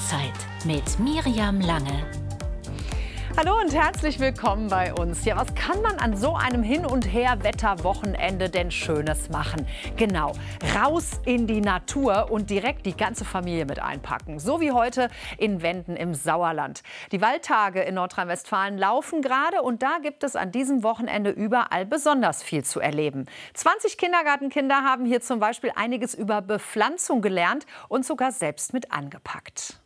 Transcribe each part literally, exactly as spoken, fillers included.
Auszeit mit Miriam Lange. Hallo und herzlich willkommen bei uns. Ja, was kann man an so einem Hin- und Her-Wetter-Wochenende denn Schönes machen? Genau, raus in die Natur und direkt die ganze Familie mit einpacken. So wie heute in Wenden im Sauerland. Die Waldtage in Nordrhein-Westfalen laufen gerade und da gibt es an diesem Wochenende überall besonders viel zu erleben. zwanzig Kindergartenkinder haben hier zum Beispiel einiges über Bepflanzung gelernt und sogar selbst mit angepackt.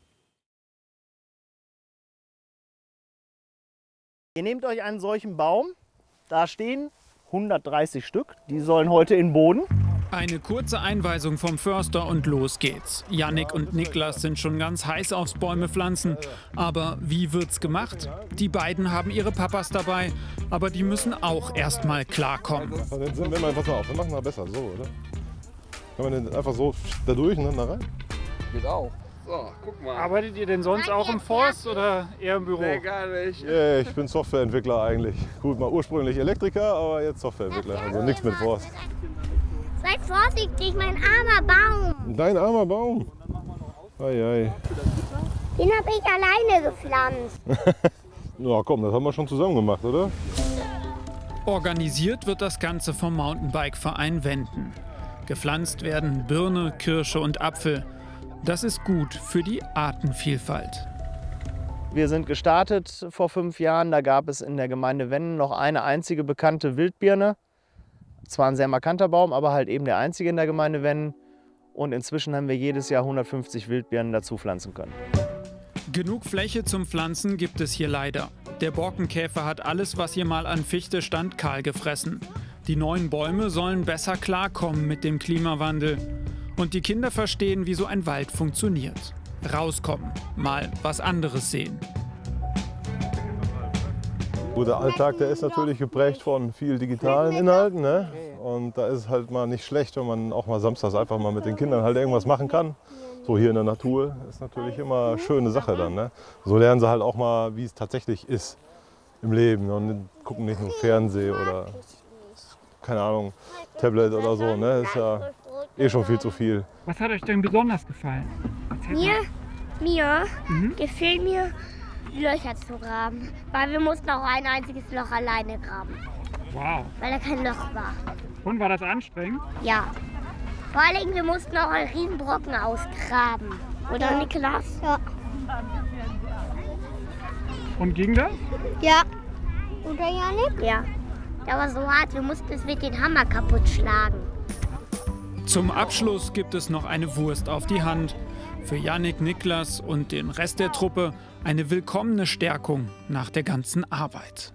Ihr nehmt euch einen solchen Baum, da stehen hundertdreißig Stück, die sollen heute in den Boden. Eine kurze Einweisung vom Förster und los geht's. Jannik und Niklas sind schon ganz heiß aufs Bäume pflanzen. Aber wie wird's gemacht? Die beiden haben ihre Papas dabei, aber die müssen auch erst mal klarkommen. Dann sind wir mal, pass mal auf, wir machen das besser, so, oder? Kann man denn einfach so da durch und dann da rein? Geht auch. So, guck mal. Arbeitet ihr denn sonst auch im Forst oder eher im Büro? Nee, gar nicht. Yeah, ich bin Softwareentwickler eigentlich. Gut, mal ursprünglich Elektriker, aber jetzt Softwareentwickler. Also nichts mit Forst. Seid vorsichtig, mein armer Baum. Dein armer Baum. Ei, ei. Den habe ich alleine gepflanzt. Ja, komm, das haben wir schon zusammen gemacht, oder? Organisiert wird das Ganze vom Mountainbike-Verein Wenden. Gepflanzt werden Birne, Kirsche und Apfel. Das ist gut für die Artenvielfalt. Wir sind gestartet vor fünf Jahren, da gab es in der Gemeinde Wenden noch eine einzige bekannte Wildbirne. Zwar ein sehr markanter Baum, aber halt eben der einzige in der Gemeinde Wenden. Und inzwischen haben wir jedes Jahr hundertfünfzig Wildbirnen dazu pflanzen können. Genug Fläche zum Pflanzen gibt es hier leider. Der Borkenkäfer hat alles, was hier mal an Fichte stand, kahl gefressen. Die neuen Bäume sollen besser klarkommen mit dem Klimawandel. Und die Kinder verstehen, wie so ein Wald funktioniert. Rauskommen, mal was anderes sehen. Gut, der Alltag, der ist natürlich geprägt von viel digitalen Inhalten, ne? Und da ist es halt mal nicht schlecht, wenn man auch mal samstags einfach mal mit den Kindern halt irgendwas machen kann. So hier in der Natur ist natürlich immer eine schöne Sache dann, ne? So lernen sie halt auch mal, wie es tatsächlich ist im Leben und gucken nicht nur Fernsehen oder, keine Ahnung, Tablet oder so, ne? Ist ja eh schon viel zu viel. Was hat euch denn besonders gefallen? Mir, mir Mhm. gefiel mir, Löcher zu graben. Weil wir mussten auch ein einziges Loch alleine graben. Wow. Weil da kein Loch war. Und war das anstrengend? Ja. Vor allem, wir mussten auch einen Riesenbrocken ausgraben. Oder, Niklas? Ja. Und ging das? Ja. Oder, Janik? Ja. Der war so hart, wir mussten es mit dem Hammer kaputt schlagen. Zum Abschluss gibt es noch eine Wurst auf die Hand. Für Jannik, Niklas und den Rest der Truppe eine willkommene Stärkung nach der ganzen Arbeit.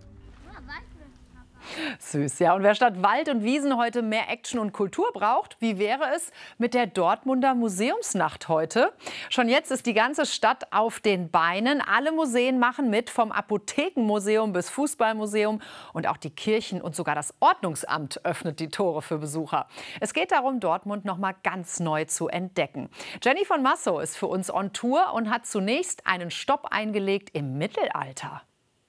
Süß, ja. Und wer statt Wald und Wiesen heute mehr Action und Kultur braucht, wie wäre es mit der Dortmunder Museumsnacht heute? Schon jetzt ist die ganze Stadt auf den Beinen. Alle Museen machen mit, vom Apothekenmuseum bis Fußballmuseum. Und auch die Kirchen und sogar das Ordnungsamt öffnet die Tore für Besucher. Es geht darum, Dortmund noch mal ganz neu zu entdecken. Jenny von Massow ist für uns on Tour und hat zunächst einen Stopp eingelegt im Mittelalter.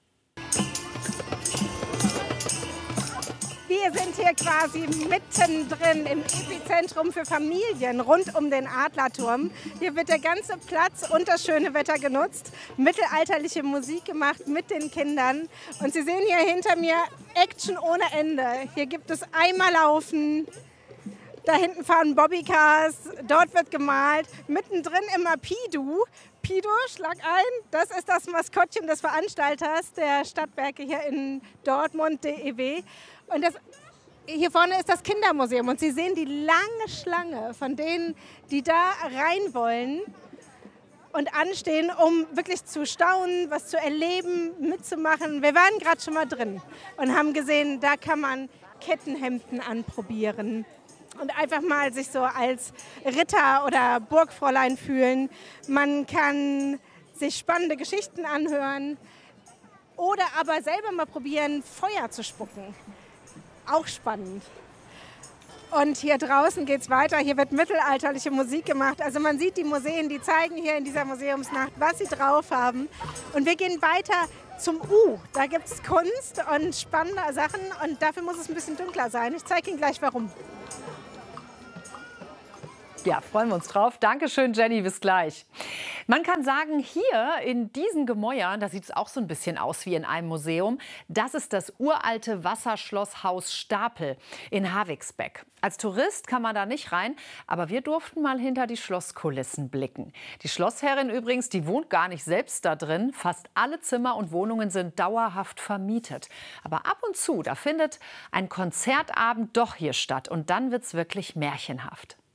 Wir sind hier quasi mittendrin im Epizentrum für Familien rund um den Adlerturm. Hier wird der ganze Platz und das schöne Wetter genutzt, mittelalterliche Musik gemacht mit den Kindern. Und Sie sehen hier hinter mir Action ohne Ende. Hier gibt es Eimerlaufen, da hinten fahren Bobbycars, dort wird gemalt, mittendrin immer Pidu. Pidu, schlag ein, das ist das Maskottchen des Veranstalters der Stadtwerke hier in Dortmund, D E W. Und das, hier vorne ist das Kindermuseum und Sie sehen die lange Schlange von denen, die da rein wollen und anstehen, um wirklich zu staunen, was zu erleben, mitzumachen. Wir waren gerade schon mal drin und haben gesehen, da kann man Kettenhemden anprobieren und einfach mal sich so als Ritter oder Burgfräulein fühlen. Man kann sich spannende Geschichten anhören oder aber selber mal probieren, Feuer zu spucken. Auch spannend. Und hier draußen geht es weiter. Hier wird mittelalterliche Musik gemacht. Also man sieht die Museen, die zeigen hier in dieser Museumsnacht, was sie drauf haben. Und wir gehen weiter zum U. Da gibt es Kunst und spannende Sachen. Und dafür muss es ein bisschen dunkler sein. Ich zeige Ihnen gleich, warum. Ja, freuen wir uns drauf. Dankeschön, Jenny, bis gleich. Man kann sagen, hier in diesen Gemäuern, da sieht es auch so ein bisschen aus wie in einem Museum, das ist das uralte Wasserschlosshaus Stapel in Havixbeck. Als Tourist kann man da nicht rein, aber wir durften mal hinter die Schlosskulissen blicken. Die Schlossherrin übrigens, die wohnt gar nicht selbst da drin. Fast alle Zimmer und Wohnungen sind dauerhaft vermietet. Aber ab und zu, da findet ein Konzertabend doch hier statt und dann wird's wirklich märchenhaft.